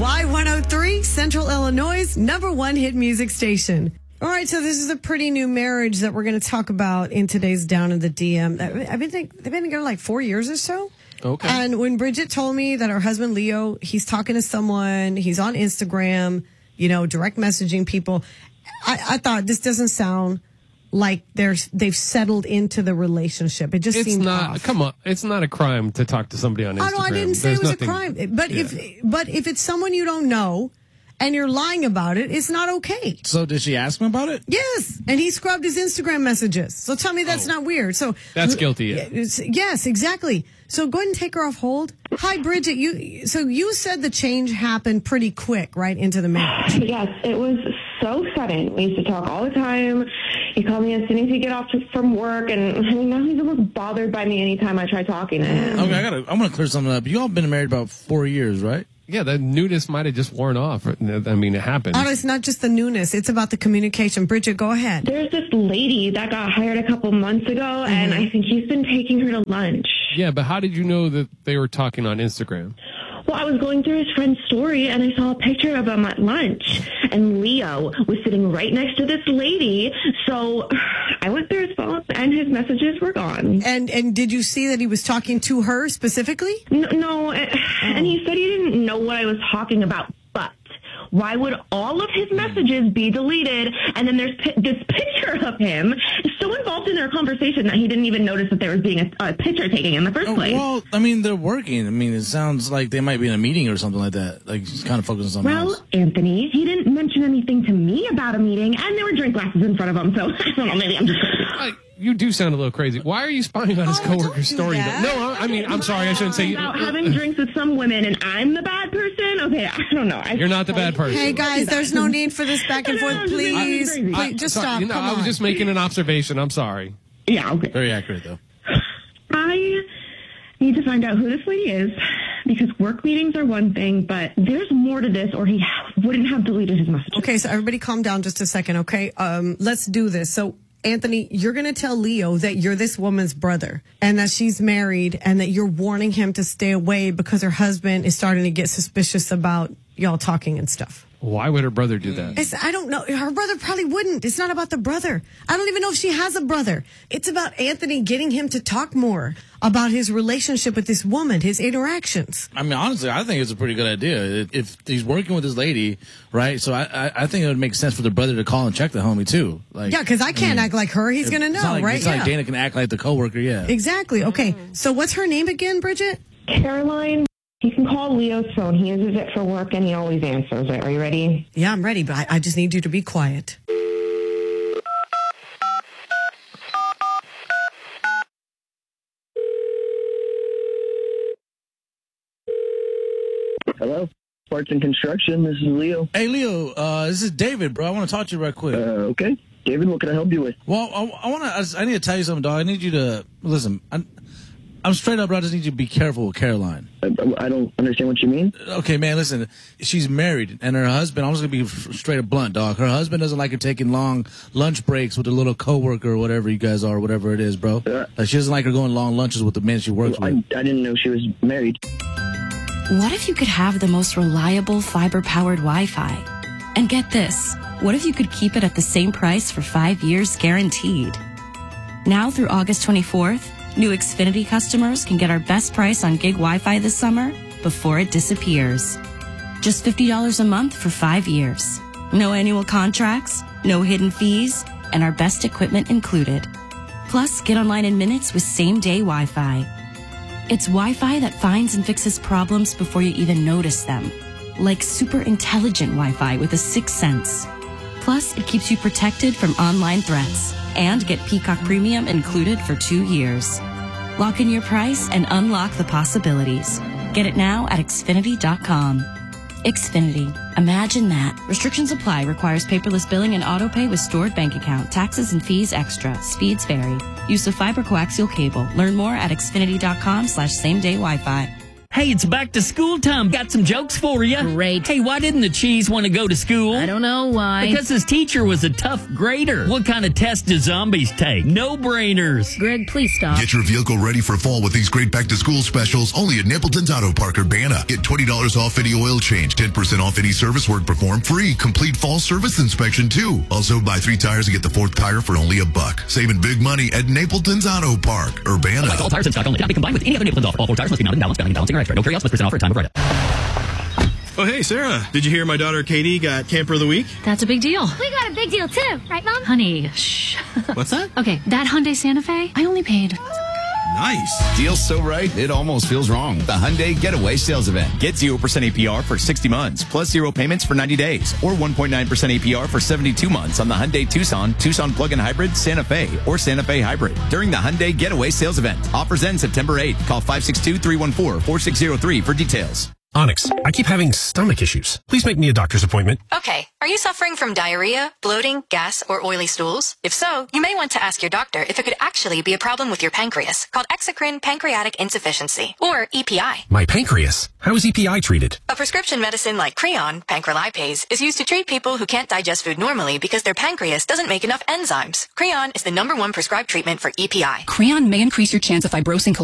Y103, Central Illinois' #1 hit music station. All right, so this is a pretty new marriage that we're going to talk about in today's Down in the DM. They've been together like 4 years or so. Okay. And when Bridget told me that her husband, Leo, he's talking to someone, he's on Instagram, direct messaging people, I thought this doesn't sound like they've settled into the relationship. It just seems off. Come on, it's not a crime to talk to somebody on Instagram. Oh, no, I didn't say it was a crime. But if it's someone you don't know and you're lying about it, it's not okay. So did she ask him about it? Yes, and he scrubbed his Instagram messages. So tell me that's not weird. So that's guilty. Yeah. Yes, exactly. So go ahead and take her off hold. Hi, Bridget. You said the change happened pretty quick, right, into the marriage. Yes, it was so sudden. We used to talk all the time. He called me as soon as he get off from work, and now he's almost bothered by me anytime I try talking to him. Okay, I'm gonna clear something up. You all been married about 4 years, right? Yeah, the newness might have just worn off. I mean, it happened. Oh, it's not just the newness. It's about the communication. Bridget, go ahead. There's this lady that got hired a couple months ago, and I think he's been taking her to lunch. Yeah, but how did you know that they were talking on Instagram? Well, I was going through his friend's story, and I saw a picture of him at lunch, and Leo was sitting right next to this lady, so I went through his phone, and his messages were gone. And did you see that he was talking to her specifically? No, and he said he didn't know what I was talking about, but why would all of his messages be deleted, and then there's this picture of him so involved in their conversation that he didn't even notice that there was being a picture taking in the first place? Well, I mean, they're working. I mean, it sounds like they might be in a meeting or something like that. Like, he's kind of focusing on something else. Well, Anthony, he didn't mention anything to me about a meeting, and there were drink glasses in front of him, so I don't know, maybe I'm just... You do sound a little crazy. Why are you spying on his coworker's story? No, I mean, I'm sorry. I shouldn't say... About having drinks with some women, and I'm the bad person? Okay, I don't know. You're not the bad person. Hey, guys, there's no need for this back and forth. Please. Just stop. Come on. I was just making an observation. I'm sorry. Yeah, okay. Very accurate, though. I need to find out who this lady is, because work meetings are one thing, but there's more to this, or he wouldn't have deleted his messages. Okay, so everybody calm down just a second, okay? Let's do this. So, Anthony, you're going to tell Leo that you're this woman's brother and that she's married and that you're warning him to stay away because her husband is starting to get suspicious about y'all talking and stuff. Why would her brother do that? I don't know. Her brother probably wouldn't. It's not about the brother. I don't even know if she has a brother. It's about Anthony getting him to talk more about his relationship with this woman, his interactions. I mean, honestly, I think it's a pretty good idea. If he's working with this lady, right, so I think it would make sense for the brother to call and check the homie, too. Like, yeah, because I can't act like her. He's going to know, right? It's not like Dana can act like the coworker, yeah. Exactly. Okay, so what's her name again, Bridget? Caroline. You can call Leo's phone. He uses it for work, and he always answers it. Are you ready? Yeah, I'm ready, but I just need you to be quiet. Hello, Parts and Construction. This is Leo. Hey, Leo, this is David, bro. I want to talk to you right quick. Okay. David, what can I help you with? Well, I need to tell you something, dog. I need you to, listen, I'm straight up, bro. I just need you to be careful with Caroline. I don't understand what you mean. Okay, man, listen. She's married, and her husband, I'm just going to be straight up blunt, dog. Her husband doesn't like her taking long lunch breaks with a little coworker or whatever you guys are, whatever it is, bro. Like, she doesn't like her going long lunches with the men she works with. I didn't know she was married. What if you could have the most reliable fiber-powered Wi-Fi? And get this, what if you could keep it at the same price for 5 years guaranteed? Now through August 24th, new Xfinity customers can get our best price on gig Wi-Fi this summer before it disappears. Just $50 a month for 5 years. No annual contracts, no hidden fees, and our best equipment included. Plus, get online in minutes with same-day Wi-Fi. It's Wi-Fi that finds and fixes problems before you even notice them. Like super intelligent Wi-Fi with a sixth sense. Plus, it keeps you protected from online threats. And get Peacock Premium included for 2 years. Lock in your price and unlock the possibilities. Get it now at Xfinity.com. Xfinity. Imagine that. Restrictions apply. Requires paperless billing and autopay with stored bank account. Taxes and fees extra. Speeds vary. Use of fiber coaxial cable. Learn more at Xfinity.com/same-day Wi-Fi. Hey, it's back to school time. Got some jokes for you. Great. Hey, why didn't the cheese want to go to school? I don't know why. Because his teacher was a tough grader. What kind of test do zombies take? No-brainers. Greg, please stop. Get your vehicle ready for fall with these great back-to-school specials only at Napleton's Auto Park Urbana. Get $20 off any oil change, 10% off any service work performed, free complete fall service inspection too. Also, buy 3 tires and get the 4th tire for only $1. Saving big money at Napleton's Auto Park Urbana. All tires in stock only. Cannot be combined with any other Napleton's offer. All 4 tires must be mounted, balanced, balancing, or extra. No carry-outs must present offer at time of write-up. Oh, hey, Sarah. Did you hear my daughter Katie got Camper of the Week? That's a big deal. We got a big deal, too. Right, Mom? Honey, shh. What's that? Okay, that Hyundai Santa Fe, I only paid... Nice. Deal's so right, it almost feels wrong. The Hyundai Getaway Sales Event. Get 0% APR for 60 months, plus 0 payments for 90 days, or 1.9% APR for 72 months on the Hyundai Tucson, Tucson Plug-in Hybrid, Santa Fe, or Santa Fe Hybrid during the Hyundai Getaway Sales Event. Offers end September 8th. Call 562-314-4603 for details. Onyx, I keep having stomach issues. Please make me a doctor's appointment. Okay. Are you suffering from diarrhea, bloating, gas, or oily stools? If so, you may want to ask your doctor if it could actually be a problem with your pancreas, called exocrine pancreatic insufficiency, or EPI. My pancreas? How is EPI treated? A prescription medicine like Creon, pancrelipase, is used to treat people who can't digest food normally because their pancreas doesn't make enough enzymes. Creon is the #1 prescribed treatment for EPI. Creon may increase your chance of fibrosing